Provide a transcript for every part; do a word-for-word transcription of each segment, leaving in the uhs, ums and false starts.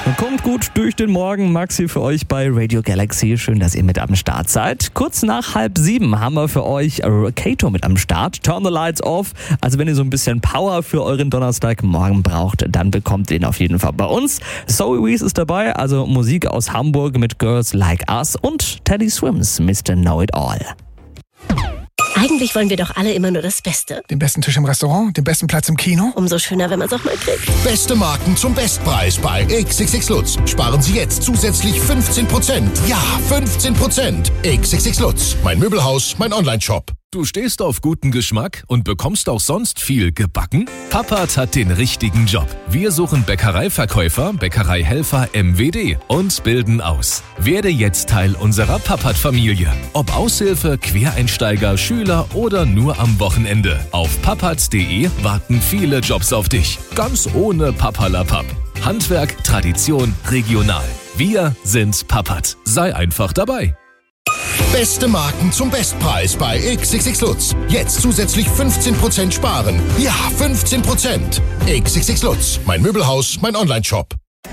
Kommt gut durch den Morgen. Max hier für euch bei Radio Galaxy. Schön, dass ihr mit am Start seid. Kurz nach halb sieben haben wir für euch Kato mit am Start. Turn the lights off. Also wenn ihr so ein bisschen Power für euren Donnerstagmorgen braucht, dann bekommt ihr ihn auf jeden Fall bei uns. Zoe Wees ist dabei, also Musik aus Hamburg mit Girls Like Us und Teddy Swims, Mister Know It All. Eigentlich wollen wir doch alle immer nur das Beste. Den besten Tisch im Restaurant, den besten Platz im Kino. Umso schöner, wenn man es auch mal kriegt. Beste Marken zum Bestpreis bei X X X Lutz. Sparen Sie jetzt zusätzlich fünfzehn Prozent. Ja, fünfzehn Prozent. X X X Lutz. Mein Möbelhaus, mein Onlineshop. Du stehst auf guten Geschmack und bekommst auch sonst viel gebacken? Papert hat den richtigen Job. Wir suchen Bäckereiverkäufer, Bäckereihelfer M W D und bilden aus. Werde jetzt Teil unserer Papert-Familie. Ob Aushilfe, Quereinsteiger, Schüler oder nur am Wochenende. Auf papert punkt de warten viele Jobs auf dich. Ganz ohne Papperlapapp. Handwerk, Tradition, regional. Wir sind Papert. Sei einfach dabei. Beste Marken zum Bestpreis bei X X X Lutz. Jetzt zusätzlich fünfzehn Prozent sparen. Ja, fünfzehn Prozent. X X X Lutz. Mein Möbelhaus, mein Onlineshop.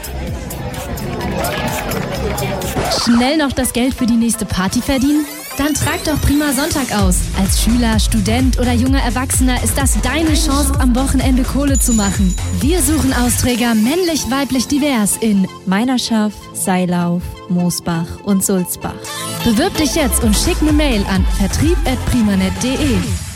Schnell noch das Geld für die nächste Party verdienen? Dann trag doch Prima Sonntag aus. Als Schüler, Student oder junger Erwachsener ist das deine Chance, am Wochenende Kohle zu machen. Wir suchen Austräger männlich, weiblich, divers in Meinerschaft, Seilauf, Moosbach und Sulzbach. Bewirb dich jetzt und schick eine Mail an vertrieb at primanet punkt de.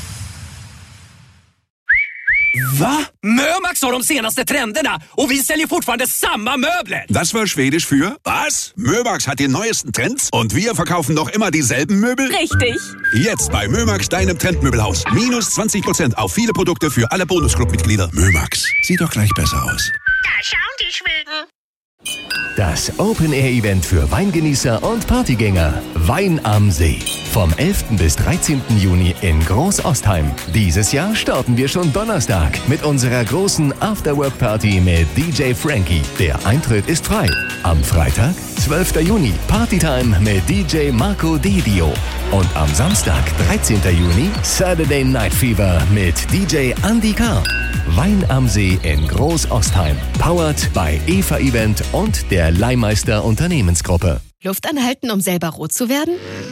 Va? Mömax har de senaste trenderna och vi säljer fortfarande samma möbler. Das war Schwedisch für was? Mömax hat die neuesten Trends und wir verkaufen noch immer dieselben Möbel? Richtig. Jetzt bei Mömax, deinem Trendmöbelhaus. Minus zwanzig Prozent auf viele Produkte für alle Bonusclub-Mitglieder. Mömax, sieht doch gleich besser aus. Da schauen die Schweden. Das Open-Air-Event für Weingenießer und Partygänger. Wein am See. Vom elften bis dreizehnten Juni in Großostheim. Dieses Jahr starten wir schon Donnerstag mit unserer großen Afterwork-Party mit D J Frankie. Der Eintritt ist frei. Am Freitag, zwölften Juni, Partytime mit D J Marco Dedio. Und am Samstag, dreizehnten Juni, Saturday Night Fever mit D J Andy K. Wein am See in Großostheim. Powered bei Eva Event und der Leihmeister Unternehmensgruppe. Luft anhalten, um selber rot zu werden?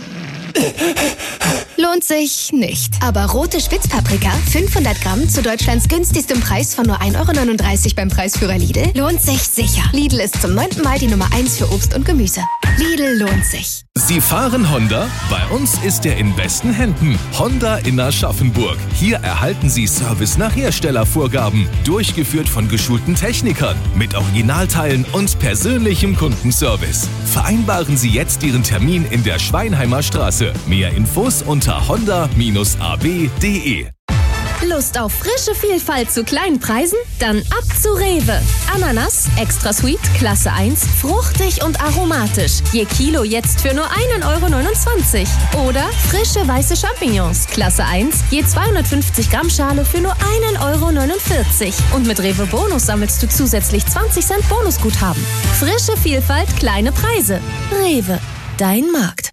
Lohnt sich nicht. Aber rote Spitzpaprika, fünfhundert Gramm, zu Deutschlands günstigstem Preis von nur ein Euro neununddreißig beim Preisführer Lidl, lohnt sich sicher. Lidl ist zum neunten Mal die Nummer eins für Obst und Gemüse. Lidl lohnt sich. Sie fahren Honda? Bei uns ist er in besten Händen. Honda in Aschaffenburg. Hier erhalten Sie Service nach Herstellervorgaben. Durchgeführt von geschulten Technikern. Mit Originalteilen und persönlichem Kundenservice. Vereinbaren Sie jetzt Ihren Termin in der Schweinheimer Straße. Mehr Infos unter honda Bindestrich a b punkt de. Lust auf frische Vielfalt zu kleinen Preisen? Dann ab zu Rewe. Ananas, extra sweet, Klasse eins, fruchtig und aromatisch. Je Kilo jetzt für nur ein Euro neunundzwanzig. Oder frische weiße Champignons, Klasse eins, je zweihundertfünfzig Gramm Schale für nur ein Euro neunundvierzig. Und mit Rewe Bonus sammelst du zusätzlich zwanzig Cent Bonusguthaben. Frische Vielfalt, kleine Preise. Rewe, dein Markt.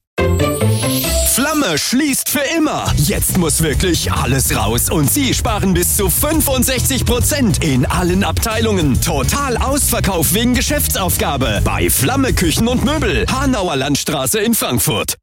Flamme schließt für immer. Jetzt muss wirklich alles raus und Sie sparen bis zu fünfundsechzig Prozent in allen Abteilungen. Total Ausverkauf wegen Geschäftsaufgabe bei Flamme Küchen und Möbel, Hanauer Landstraße in Frankfurt.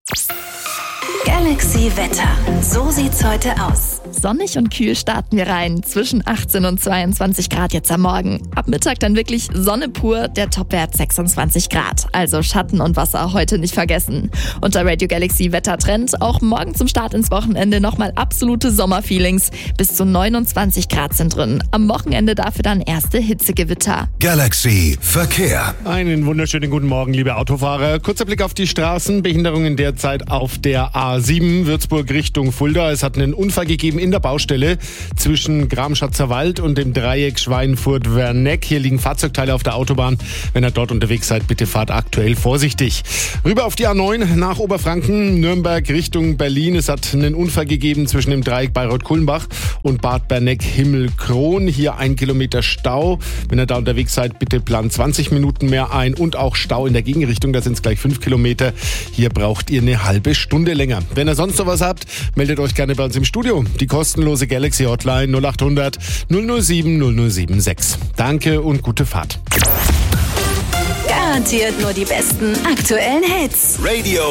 Galaxy Wetter. So sieht's heute aus. Sonnig und kühl starten wir rein. Zwischen achtzehn und zweiundzwanzig Grad jetzt am Morgen. Ab Mittag dann wirklich Sonne pur, der Topwert sechsundzwanzig Grad. Also Schatten und Wasser heute nicht vergessen. Unter Radio Galaxy Wettertrend auch morgen zum Start ins Wochenende nochmal absolute Sommerfeelings. Bis zu neunundzwanzig Grad sind drin. Am Wochenende dafür dann erste Hitzegewitter. Galaxy Verkehr. Einen wunderschönen guten Morgen, liebe Autofahrer. Kurzer Blick auf die Straßen. Behinderungen derzeit auf der A sieben, Würzburg Richtung Fulda. Es hat einen Unfall gegeben in der Baustelle zwischen Gramschatzer Wald und dem Dreieck Schweinfurt-Werneck. Hier liegen Fahrzeugteile auf der Autobahn. Wenn ihr dort unterwegs seid, bitte fahrt aktuell vorsichtig. Rüber auf die A neun nach Oberfranken, Nürnberg Richtung Berlin. Es hat einen Unfall gegeben zwischen dem Dreieck Bayreuth-Kulmbach und Bad Berneck-Himmelkron. Hier ein Kilometer Stau. Wenn ihr da unterwegs seid, bitte plant zwanzig Minuten mehr ein und auch Stau in der Gegenrichtung. Da sind es gleich fünf Kilometer. Hier braucht ihr eine halbe Stunde länger. Wenn ihr sonst noch was habt, meldet euch gerne bei uns im Studio. Die kostenlose Galaxy Hotline null acht hundert null null sieben null null sieben sechs. Danke und gute Fahrt. Garantiert nur die besten aktuellen Hits. Radio